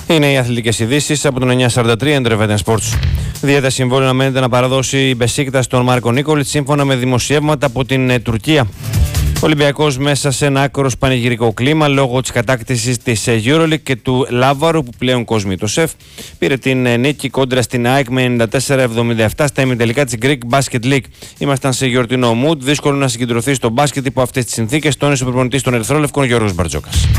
Είναι οι αθλητικές ειδήσεις από τον 943 Intervetten Sports. Δίαιτα συμβόλαιο αναμένεται να παραδώσει η Μπεσίκτας στον Μάρκο Νίκολιτς σύμφωνα με δημοσιεύματα από την Τουρκία. Ο Ολυμπιακός μέσα σε ένα άκρος πανηγυρικό κλίμα λόγω της κατάκτησης της EuroLeague και του Λάβαρου που πλέον κοσμεί το ΣΕΦ πήρε την νίκη κόντρα στην ΑΕΚ με 94-77 στα ημιτελικά της Greek Basket League. Ήμασταν σε γιορτινό mood, δύσκολο να συγκεντρωθεί στο μπάσκετ υπό αυτές τις συνθήκες, τόνισε ο προπονητής των Ερυθρόλευκων Γιώργος Μπαρτζόκας.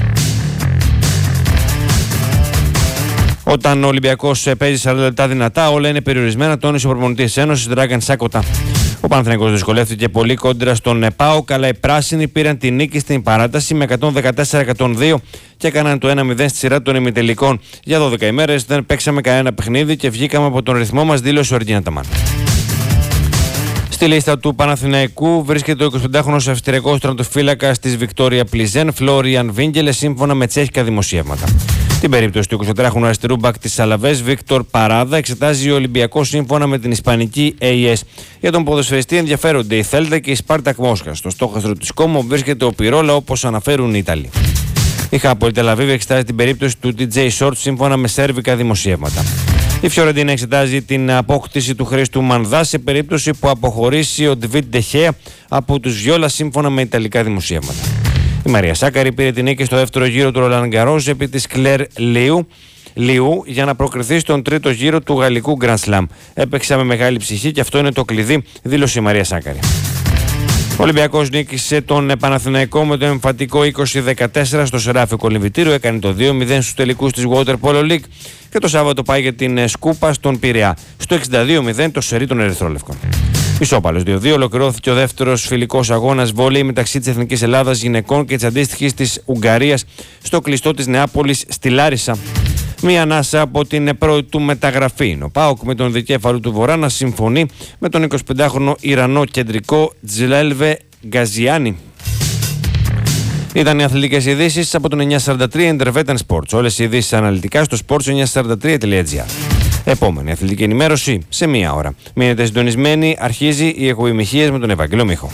Όταν ο Ολυμπιακός παίζει 40 λεπτά δυνατά, όλα είναι περιορισμένα, τόνισε ο προπονητής της Ένωσης Dragan Σάκοτα. Ο Παναθηναϊκός δυσκολεύτηκε πολύ κόντρα στον ΠΑΟΚ, αλλά οι πράσινοι πήραν τη νίκη στην παράταση με 114-102 και έκαναν το 1-0 στη σειρά των ημιτελικών. Για 12 ημέρες δεν παίξαμε κανένα παιχνίδι και βγήκαμε από τον ρυθμό μας, δήλωσε ο Ερντίνα Ταμάν. Στη λίστα του Παναθηναϊκού βρίσκεται ο 25χρονος αυστριακός τερματοφύλακας της Βικτόρια Πλιζέν, Φλόριαν Βίγγελε, σύμφωνα με τσέχικα δημοσιεύματα. Την περίπτωση του 24χρονου αριστερού μπακ της Αλαβές, Βίκτορ Παράδα, εξετάζει ο Ολυμπιακός σύμφωνα με την ισπανική AES. Για τον ποδοσφαιριστή ενδιαφέρονται η Θέλτα και η Σπάρτακ Μόσχα. Στο στόχαστρο της Κόμο βρίσκεται ο Πυρόλα, όπως αναφέρουν οι Ιταλοί. Η Χάπολη Τελαβίβ εξετάζει την περίπτωση του DJ Short σύμφωνα με σέρβικα δημοσιεύματα. Η Φιωρεντίνα εξετάζει την απόκτηση του Χρήστου Μανδά σε περίπτωση που αποχωρήσει ο Ντβίτ Ντεχέα από τους Βιόλα σύμφωνα με ιταλικά δημοσιεύματα. Η Μαρία Σάκαρη πήρε την νίκη στο δεύτερο γύρο του Ρολάν Γκαρός επί της Κλέρ Λιού για να προκριθεί στον τρίτο γύρο του γαλλικού Grand Slam. Έπαιξε με μεγάλη ψυχή και αυτό είναι το κλειδί, δήλωσε η Μαρία Σάκαρη. Ο Ολυμπιακός νίκησε τον Παναθηναϊκό με το εμφατικό 20-14 στο Σεράφιο Κολυμβητήριο, έκανε το 2-0 στους τελικούς της Water Polo League και το Σάββατο πάει για την σκούπα στον Πειραιά. Στο 62-0 το σερί των Ερυθρόλευκων. Ισόπαλος 2-2 ολοκληρώθηκε ο δεύτερος φιλικός αγώνας βόλεϊ μεταξύ της Εθνικής Ελλάδας γυναικών και της αντίστοιχης της Ουγγαρίας στο κλειστό της Νεάπολης στη Λάρισα. Μία ανάσα από την πρώτη του μεταγραφή. Ο ΠΑΟΚ με τον δικέφαλο του Βορρά να συμφωνεί με τον 25χρονο Ιρανό κεντρικό Τζιλέλβε Γκαζιάνι. Ήταν οι αθλητικές ειδήσεις από τον 943 Intervetten Sports. Όλες οι ειδήσεις αναλυτικά στο sports943.gr. Επόμενη αθλητική ενημέρωση σε μία ώρα. Μείνετε συντονισμένοι, αρχίζει η εκπομπή με τον Ευάγγελο Μίχο.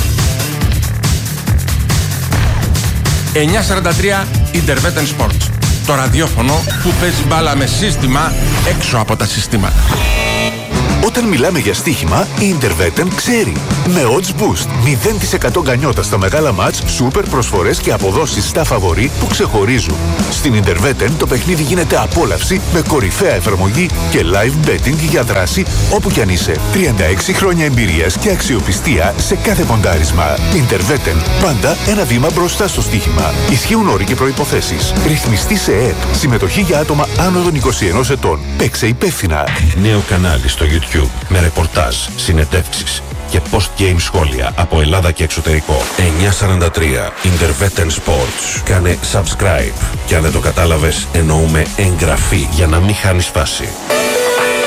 943 Intervetten Sports. Το ραδιόφωνο που παίζει μπάλα με σύστημα έξω από τα συστήματα. Όταν μιλάμε για στοίχημα, η Intervetten ξέρει. Με Odds Boost, 0% γκανιότα στα μεγάλα μάτς, σούπερ προσφορές και αποδόσεις στα φαβορί που ξεχωρίζουν. Στην Intervetten το παιχνίδι γίνεται απόλαυση με κορυφαία εφαρμογή και live betting για δράση όπου κι αν είσαι. 36 χρόνια εμπειρίας και αξιοπιστία σε κάθε ποντάρισμα. Intervetten, πάντα ένα βήμα μπροστά στο στοίχημα. Ισχύουν όροι και προϋποθέσεις. Ρυθμιστή σε ΕΕΠ. Συμμετοχή για άτομα άνω των 21 ετών. Παίξε υπεύθυνα. Νέο κανάλι στο YouTube με ρεπορτάζ, συνεντεύξεις και post-game σχόλια από Ελλάδα και εξωτερικό. 943 Intervetten Sports. Κάνε subscribe και αν δεν το κατάλαβες εννοούμε εγγραφή για να μην χάνεις φάση.